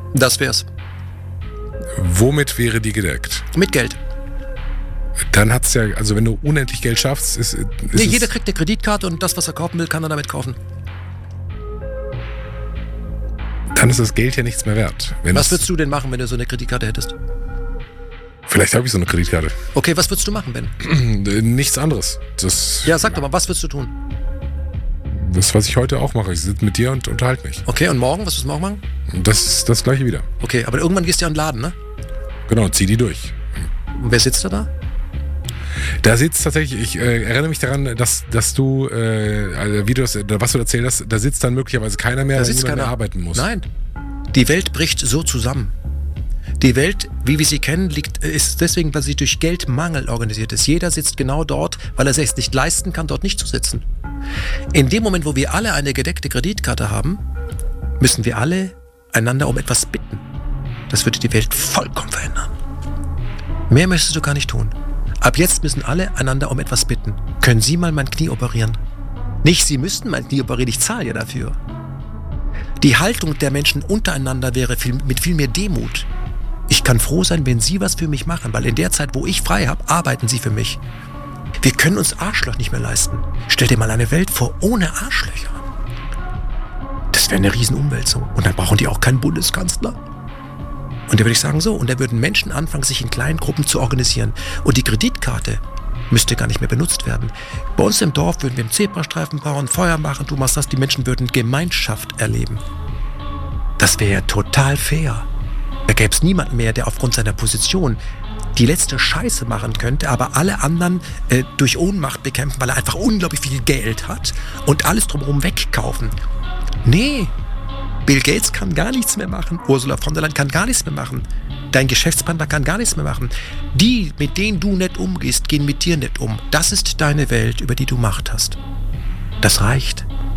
Das wär's. Womit wäre die gedeckt? Mit Geld. Dann hat's ja, also wenn du unendlich Geld schaffst, ist Nee, jeder kriegt eine Kreditkarte und das, was er kaufen will, kann er damit kaufen. Dann ist das Geld ja nichts mehr wert. Was würdest du denn machen, wenn du so eine Kreditkarte hättest? Vielleicht habe ich so eine Kreditkarte. Okay, was würdest du machen, Ben? Nichts anderes. Ja, sag doch mal, was würdest du tun? Das, was ich heute auch mache. Ich sitze mit dir und unterhalte mich. Okay, und morgen? Was wirst du morgen machen? Das ist das Gleiche wieder. Okay, aber irgendwann gehst du ja in den Laden, ne? Genau, zieh die durch. Und wer sitzt da? Da sitzt tatsächlich, ich erinnere mich daran, dass du, wie du das, was du erzählt hast, da sitzt dann möglicherweise keiner mehr, weil niemand mehr arbeiten muss. Nein, die Welt bricht so zusammen. Die Welt, wie wir sie kennen, ist deswegen, weil sie durch Geldmangel organisiert ist. Jeder sitzt genau dort, weil er sich nicht leisten kann, dort nicht zu sitzen. In dem Moment, wo wir alle eine gedeckte Kreditkarte haben, müssen wir alle einander um etwas bitten. Das würde die Welt vollkommen verändern. Mehr möchtest du gar nicht tun. Ab jetzt müssen alle einander um etwas bitten. Können Sie mal mein Knie operieren? Nicht, Sie müssten mein Knie operieren, ich zahle ja dafür. Die Haltung der Menschen untereinander wäre mit viel mehr Demut. Ich kann froh sein, wenn Sie was für mich machen, weil in der Zeit, wo ich frei habe, arbeiten Sie für mich. Wir können uns Arschloch nicht mehr leisten. Stell dir mal eine Welt vor ohne Arschlöcher. Das wäre eine Riesenumwälzung. Und dann brauchen die auch keinen Bundeskanzler. Und da würde ich sagen so, und da würden Menschen anfangen, sich in kleinen Gruppen zu organisieren. Und die Kreditkarte müsste gar nicht mehr benutzt werden. Bei uns im Dorf würden wir einen Zebrastreifen bauen, Feuer machen, du machst das, die Menschen würden Gemeinschaft erleben. Das wäre ja total fair. Da gäbe es niemanden mehr, der aufgrund seiner Position die letzte Scheiße machen könnte, aber alle anderen durch Ohnmacht bekämpfen, weil er einfach unglaublich viel Geld hat und alles drumherum wegkaufen. Nee, Bill Gates kann gar nichts mehr machen, Ursula von der Leyen kann gar nichts mehr machen, dein Geschäftspartner kann gar nichts mehr machen. Die, mit denen du nett umgehst, gehen mit dir nett um. Das ist deine Welt, über die du Macht hast. Das reicht.